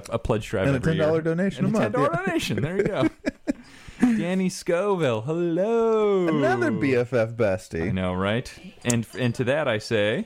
a pledge drive And a every $10 year. donation And a a month. $10 donation. There you go. Danny Scoville, hello. Another BFF bestie. I know, right? And to that I say,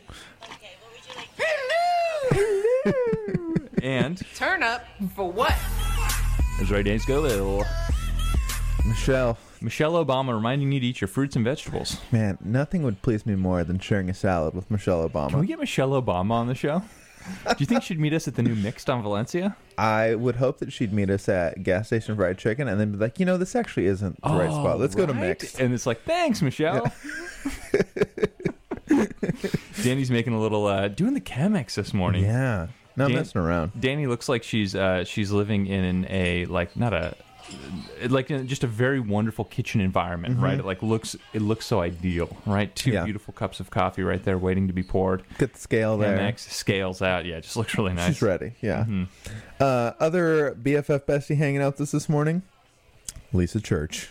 hello. And Turn up for what? that's right, Danny Scoville. Michelle, Obama reminding you to eat your fruits and vegetables. man, nothing would please me more than sharing a salad with Michelle Obama. Can we get Michelle Obama on the show? Do you think she'd meet us at the new Mixed on Valencia? I would hope that she'd meet us at gas station fried chicken and then be like, this actually isn't the right spot. Let's go to Mixed. And it's like, thanks, Michelle. Danny's making a little, doing the Chemex this morning. Yeah. Not messing around. Danny looks like she's living in just a very wonderful kitchen environment, right? It looks so ideal, right? Two beautiful cups of coffee right there waiting to be poured. Get the scale there. Chemex scales out. Yeah, it just looks really nice. She's ready. Yeah. Other BFF bestie hanging out this morning, Lisa Church.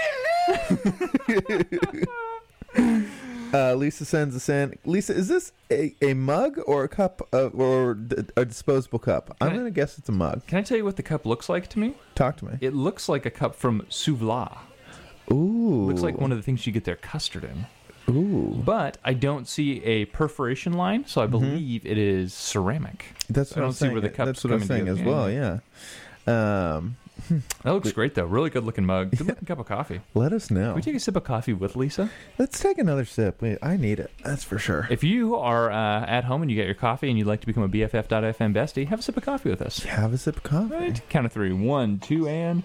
Lisa sends us in. Lisa, is this a mug or a cup or a disposable cup? I'm going to guess it's a mug. Can I tell you what the cup looks like to me? Talk to me. It looks like a cup from Souvla. Ooh. Looks like one of the things you get their custard in. Ooh. But I don't see a perforation line, so I believe it is ceramic. That's what I don't I'm see saying. where the cup's That's what I'm coming saying together. as well, yeah. That looks great, though. Really good looking mug. Good looking cup of coffee. Let us know. Can we take a sip of coffee with Lisa? Let's take another sip. Wait, I need it. That's for sure. If you are at home and you get your coffee and you'd like to become a BFF.FM bestie, have a sip of coffee with us. Have a sip of coffee. Right? Count of 3. 1, 2, and...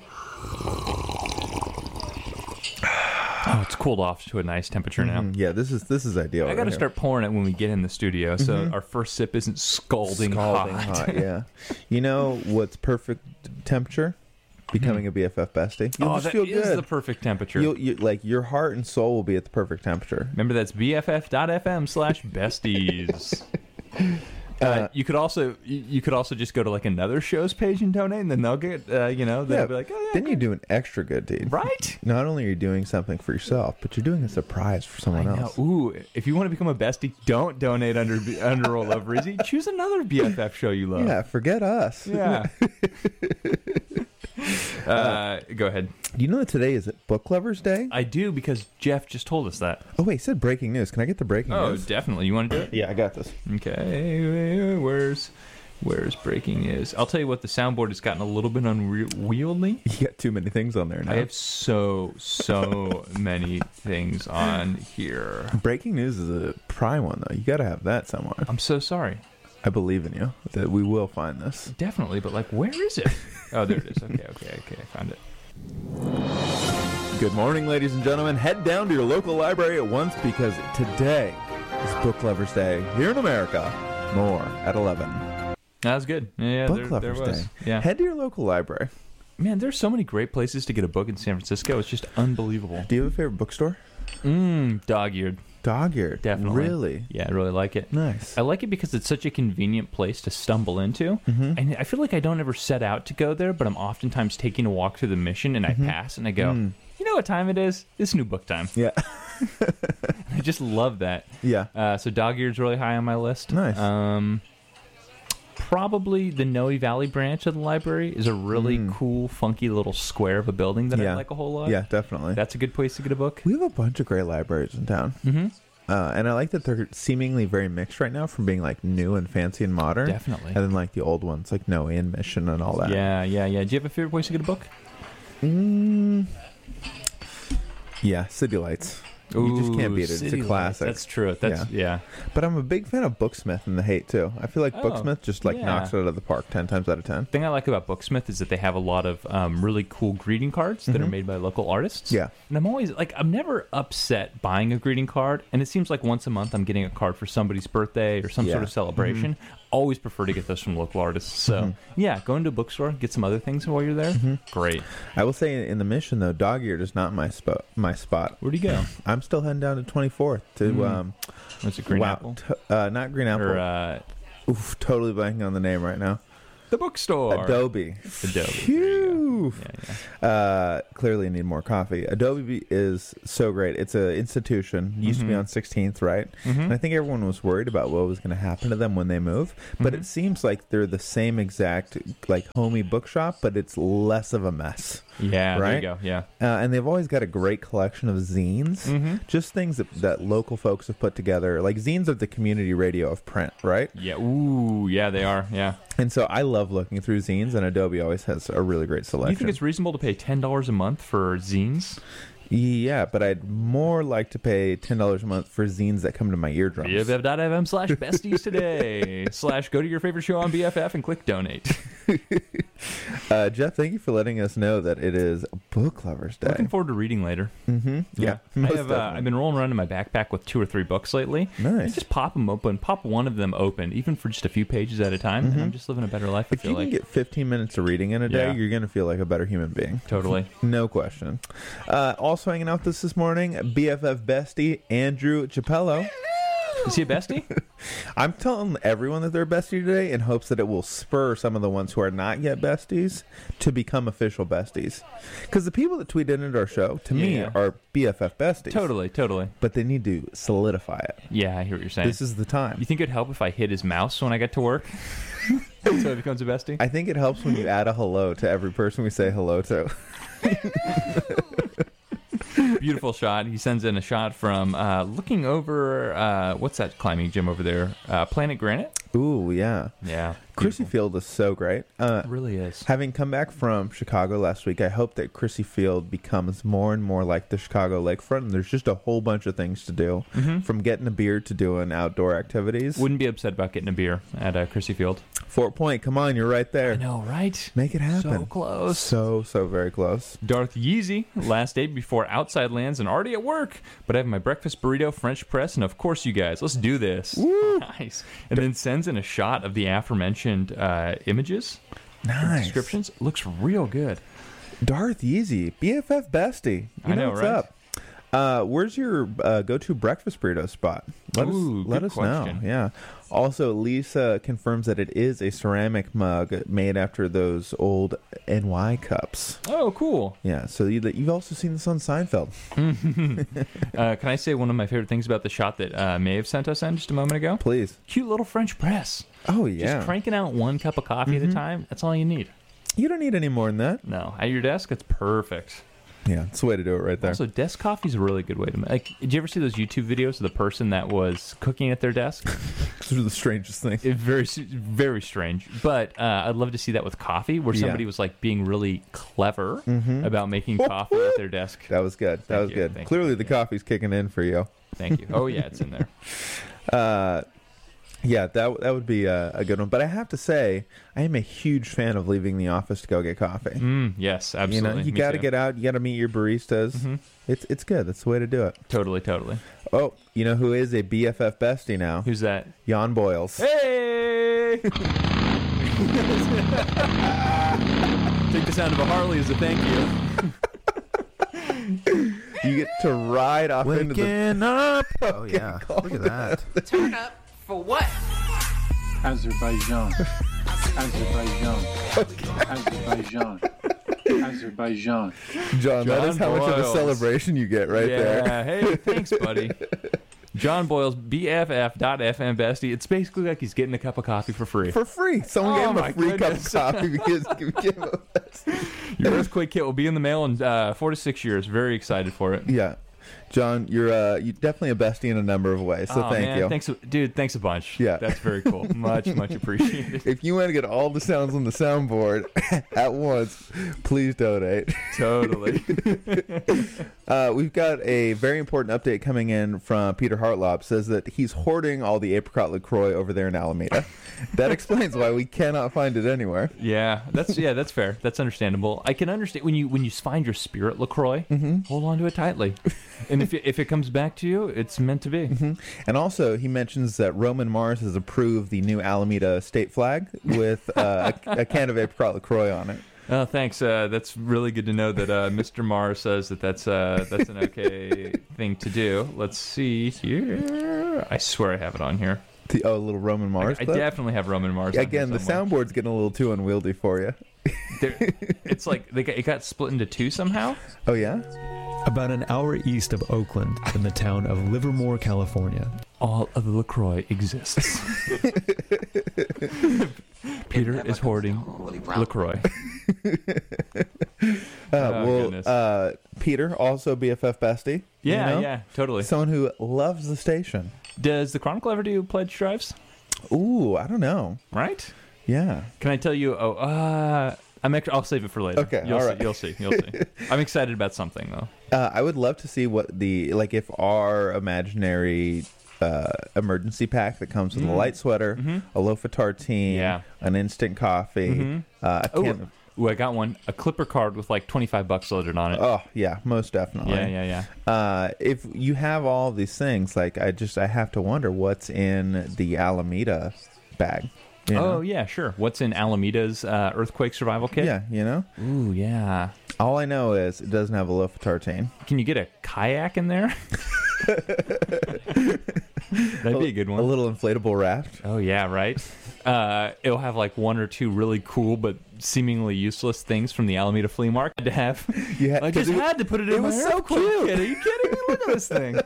Oh, it's cooled off to a nice temperature now. Yeah, this is ideal. I got to start pouring it when we get in the studio, so our first sip isn't scalding hot. Yeah. You know what's perfect temperature? Becoming a BFF bestie. You'll just that feel is good. the perfect temperature. You like your heart and soul will be at the perfect temperature. Remember, that's BFF.FM/besties. You could also just go to like another show's page and donate, and then they'll get they'll be like, oh yeah. Then you do an extra good deed, right? Not only are you doing something for yourself, but you're doing a surprise for someone else. Ooh, if you want to become a bestie, don't donate under Roll Love Rizzy. Choose another BFF show you love. Yeah, forget us. Yeah. Go ahead. Do you know that today is Book Lovers Day? I do, because Jeff just told us that. Oh wait, it said breaking news. Can I get the breaking news? Oh, definitely. You want to do it? Yeah, I got this. Okay, where's breaking news? I'll tell you what, the soundboard has gotten a little bit unwieldy. You got too many things on there now. I have so many things on here. Breaking news is a prime one, though. You got to have that somewhere. I'm so sorry. I believe in you that we will find this. Definitely, but like, where is it? Oh, there it is. Okay, I found it. Good morning, ladies and gentlemen. Head down to your local library at once, because today is Book Lovers Day here in America. More at 11. That was good. Yeah, Book Lovers there was. Day. Yeah. Head to your local library. Man, there's so many great places to get a book in San Francisco. It's just unbelievable. Do you have a favorite bookstore? Dog-eared. Dog-eared. Definitely. Really? Yeah, I really like it. Nice. I like it because it's such a convenient place to stumble into. And I feel like I don't ever set out to go there, but I'm oftentimes taking a walk through the Mission, and I pass, and I go, you know what time it is? It's new book time. Yeah. I just love that. Yeah. So Dog-eared's really high on my list. Nice. Probably the Noe Valley branch of the library is a really cool, funky little square of a building that I like a whole lot. Yeah, definitely. That's a good place to get a book. We have a bunch of great libraries in town. And I like that they're seemingly very mixed right now, from being like new and fancy and modern. Definitely. And then like the old ones, like Noe and Mission and all that. Yeah. Do you have a favorite place to get a book? Yeah, City Lights. You just can't beat it. It's City a Lights. classic. That's true. Yeah. But I'm a big fan of Booksmith and the Hate too. I feel like Booksmith just like knocks it out of the park 10 times out of 10. The thing I like about Booksmith is that they have a lot of really cool greeting cards that are made by local artists. Yeah. And I'm never upset buying a greeting card, and it seems like once a month I'm getting a card for somebody's birthday or some sort of celebration. Always prefer to get those from local artists. So, go into a bookstore, get some other things while you're there. Great. I will say in the Mission though, Dog-eared is not my spot. Where'd you go? I'm still heading down to 24th to Was it Green Apple? Not Green Apple. Or Totally blanking on the name right now. the bookstore. Adobe. Adobe. Phew. Oof. Clearly need more coffee. Adobe is so great. It's an institution. Used to be on 16th, right? And I think everyone was worried about what was going to happen to them when they move. But it seems like they're the same exact, like, homey bookshop, but it's less of a mess. Yeah, right? There you go, yeah. And they've always got a great collection of zines. Just things that local folks have put together. Like, zines are the community radio of print, right? Yeah, ooh, yeah, they are, yeah. And so I love looking through zines, and Adobe always has a really great selection. Do you think it's reasonable to pay $10 a month for zines? Yeah, but I'd more like to pay $10 a month for zines that come to my eardrums. BFF.fm/besties today / go to your favorite show on BFF and click donate. Jeff, thank you for letting us know that it is Book Lovers Day. Looking forward to reading later. Yeah, I've been rolling around in my backpack with 2 or 3 books lately. Nice. And just pop one of them open, even for just a few pages at a time, and I'm just living a better life, I feel like. If you can get 15 minutes of reading in a day, Yeah. you're going to feel like a better human being. Totally. No question. Also hanging out with us this morning, BFF bestie, Andrew Chappello. Is he a bestie? I'm telling everyone that they're a bestie today in hopes that it will spur some of the ones who are not yet besties to become official besties. Because the people that tweet into our show, to me, are BFF besties. Totally. But they need to solidify it. Yeah, I hear what you're saying. This is the time. You think it'd help if I hit his mouse when I get to work? So it becomes a bestie? I think it helps when you add a hello to every person we say hello to. Beautiful shot. He sends in a shot from looking over, what's that climbing gym over there? Planet Granite? Ooh, yeah. Yeah. Chrissy Field is so great. It really is. Having come back from Chicago last week, I hope that Chrissy Field becomes more and more like the Chicago lakefront. And there's just a whole bunch of things to do, from getting a beer to doing outdoor activities. Wouldn't be upset about getting a beer at Chrissy Field. Fort Point, come on, you're right there. I know, right? Make it happen. So close. So very close. Darth Yeezy, last day before Outside Lands and already at work. But I have my breakfast burrito, French press, and of course you guys. Let's do this. Woo. Nice. And then sends in a shot of the aforementioned images. Nice. Descriptions. Looks real good. Darth Yeezy, BFF bestie. You know what's right? up. Where's your go-to breakfast burrito spot? Let us know. Yeah. Also, Lisa confirms that it is a ceramic mug made after those old NY cups. Oh, cool. Yeah. So you've also seen this on Seinfeld. Can I say one of my favorite things about the shot that Maeve sent us in just a moment ago? Please. Cute little French press. Oh, yeah. Just cranking out 1 cup of coffee at a time. That's all you need. You don't need any more than that. No. At your desk, it's perfect. Yeah, it's the way to do it right there. Also, desk coffee is a really good way to make. Like, did you ever see those YouTube videos of the person that was cooking at their desk? Those are the strangest things. It's very strange. But I'd love to see that with coffee, where somebody was like being really clever about making coffee at their desk. That was good. That was good. Clearly, the coffee's kicking in for you. Thank you. Oh yeah, it's in there. Yeah, that would be a good one. But I have to say, I am a huge fan of leaving the office to go get coffee. Yes, absolutely. You got to get out. You got to meet your baristas. It's good. That's the way to do it. Totally. Oh, you know who is a BFF bestie now? Who's that? Jan Boyles. Hey! Take the sound of a Harley as a thank you. You get to ride off into the... Waking up! Oh, yeah. Look at that. Turn up for what? Azerbaijan. John, that is how much of a Boyles. celebration you get right there. Yeah, hey, thanks, buddy. John Boyles, BFF.FM bestie. It's basically like he's getting a cup of coffee for free. For free. Someone gave him a free cup of coffee because we gave him a bestie. Your earthquake kit will be in the mail in 4 to 6 years. Very excited for it. Yeah. John, you're definitely a bestie in a number of ways, so thank you. Thanks, dude. Thanks a bunch. Yeah. That's very cool. Much appreciated. If you want to get all the sounds on the soundboard at once, please donate. Totally. We've got a very important update coming in from Peter Hartlop. Says that he's hoarding all the apricot LaCroix over there in Alameda. That explains why we cannot find it anywhere. Yeah, that's fair. That's understandable. I can understand when you find your spirit LaCroix, hold on to it tightly. And if it comes back to you, it's meant to be. And also, he mentions that Roman Mars has approved the new Alameda state flag with a can of apricot LaCroix on it. Oh, thanks. That's really good to know that Mr. Mars says that's an okay thing to do. Let's see here. I swear I have it on here. The little Roman Mars I clip? definitely have Roman Mars. Again, the soundboard's getting a little too unwieldy for you. It's like it got split into two somehow. Oh, yeah? About an hour east of Oakland, in the town of Livermore, California. All of the LaCroix exists. Peter is hoarding LaCroix. Peter, also BFF bestie. Yeah, you know? yeah, totally. Someone who loves the station. Does the Chronicle ever do pledge drives? Ooh, I don't know. Right? Yeah. Can I tell you? I'll save it for later. Okay, you'll all see, right. You'll see. I'm excited about something though. I would love to see what if our imaginary emergency pack that comes with a light sweater, a loaf of tartine, an instant coffee. A can I got one. A Clipper card with like $25 loaded on it. Oh yeah, most definitely. Yeah. If you have all these things, like I have to wonder what's in the Alameda bag. You know? Oh yeah, sure. What's in Alameda's earthquake survival kit? Yeah, you know. Ooh yeah. All I know is it doesn't have a loaf of tartane. Can you get a kayak in there? That'd be a good one. A little inflatable raft. Oh yeah, right. It'll have like one or two really cool but seemingly useless things from the Alameda flea market to have. I just had to put it in. It my was so earthquake cute. kit. Are you kidding me? Look at this thing.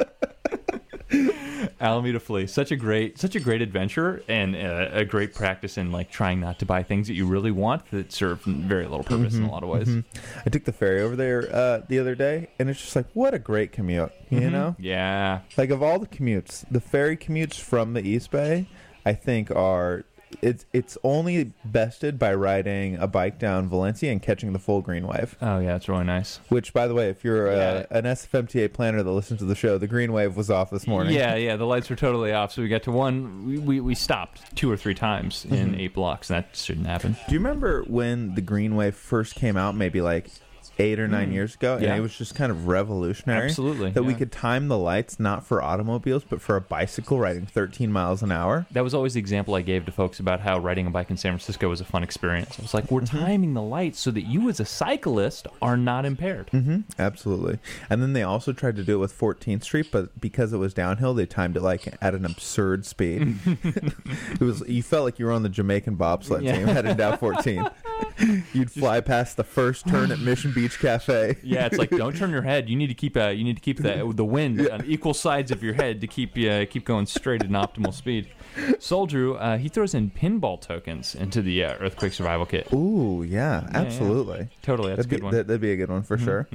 Alameda Flea, such a great adventure and a great practice in like trying not to buy things that you really want that serve very little purpose in a lot of ways. I took the ferry over there the other day, and it's just like, what a great commute, you know? Yeah. Like, of all the commutes, the ferry commutes from the East Bay, I think it's only bested by riding a bike down Valencia and catching the full green wave. Oh yeah, it's really nice. Which, by the way, if you're an SFMTA planner that listens to the show, the green wave was off this morning. Yeah, the lights were totally off. So we got to we stopped 2 or 3 times in 8 blocks, and that shouldn't happen. Do you remember when the green wave first came out, maybe like 8 or 9 years ago, and it was just kind of revolutionary? Absolutely. That we could time the lights not for automobiles, but for a bicycle riding 13 miles an hour. That was always the example I gave to folks about how riding a bike in San Francisco was a fun experience. I was like, we're timing the lights so that you as a cyclist are not impaired. Absolutely. And then they also tried to do it with 14th Street, but because it was downhill, they timed it like at an absurd speed. You felt like you were on the Jamaican bobsled team headed down 14th. You'd fly past the first turn at Mission Beach Cafe. Yeah, it's like, don't turn your head. You need to keep the wind on equal sides of your head to keep going straight at an optimal speed. Soldrew, he throws in pinball tokens into the earthquake survival kit. Ooh, yeah, absolutely. Yeah. Totally, that's a good one. That'd be a good one for sure.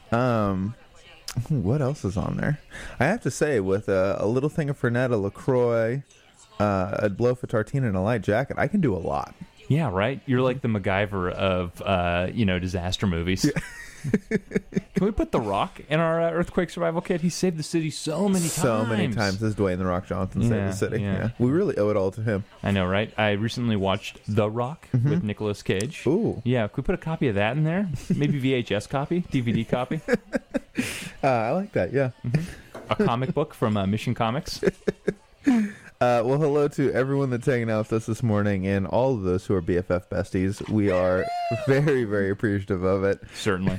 What else is on there? I have to say, with a little thing of Fernet, a LaCroix, a loaf of tartine, and a light jacket, I can do a lot. Yeah, right? You're like the MacGyver of, disaster movies. Yeah. Can we put The Rock in our earthquake survival kit? He saved the city so many times. So many times as Dwayne The Rock Johnson saved the city. Yeah. We really owe it all to him. I know, right? I recently watched The Rock with Nicolas Cage. Ooh. Yeah, could we put a copy of that in there? Maybe VHS copy? DVD copy? I like that, yeah. A comic book from Mission Comics. Well, hello to everyone that's hanging out with us this morning and all of those who are BFF besties. We are very, very appreciative of it. Certainly.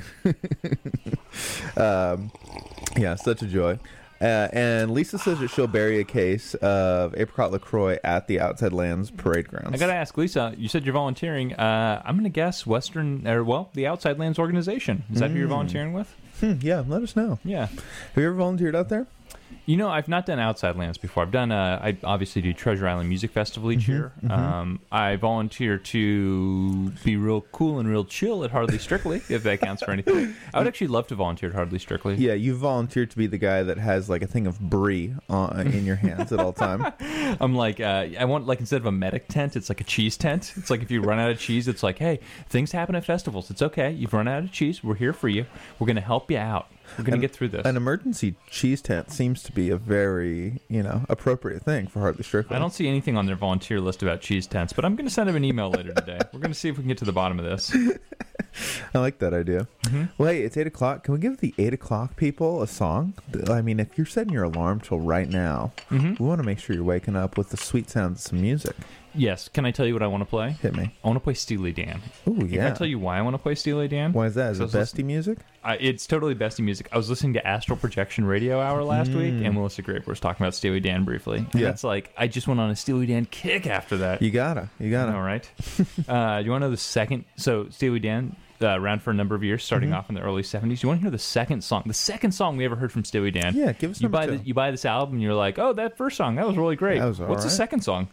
Yeah, such a joy. And Lisa says that she'll bury a case of Apricot LaCroix at the Outside Lands Parade Grounds. I got to ask, Lisa, you said you're volunteering. I'm going to guess the Outside Lands organization. Is that who you're volunteering with? Yeah, let us know. Yeah. Have you ever volunteered out there? You know, I've not done Outside Lands before. I've done, I obviously do Treasure Island Music Festival each year. I volunteer to be real cool and real chill at Hardly Strictly, if that counts for anything. I would actually love to volunteer at Hardly Strictly. Yeah, you volunteered to be the guy that has like a thing of brie in your hands at all time. I'm like, I want like instead of a medic tent, it's like a cheese tent. It's like if you run out of cheese, it's like, hey, things happen at festivals. It's okay. You've run out of cheese. We're here for you. We're going to help you out. We're going to get through this. An emergency cheese tent seems to be a very, appropriate thing for Hardly Strictly. I don't see anything on their volunteer list about cheese tents, but I'm going to send them an email later today. We're going to see if we can get to the bottom of this. I like that idea. Well, hey, it's 8 o'clock. Can we give the 8 o'clock people a song? I mean, if you're setting your alarm till right now, we want to make sure you're waking up with the sweet sounds of some music. Yes. Can I tell you what I want to play? Hit me. I want to play Steely Dan. Ooh, Can yeah. I tell you why I want to play Steely Dan? Why is that? Is it So bestie music? It's totally bestie music. I was listening to Astral Projection Radio Hour last week, and Melissa Graper was talking about Steely Dan briefly. And Yeah. it's like, I just went on a Steely Dan kick after that. You gotta. All right. You want to know the second? So Steely Dan, around for a number of years, starting off in the early 70s. You want to hear the second song? The second song we ever heard from Steely Dan. Yeah, give us you number buy two. You buy this album, and you're like, oh, that first song, that was really great. That was all What's the right. second song?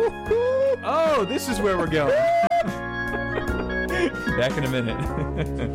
Oh, this is where we're going. Back in a minute.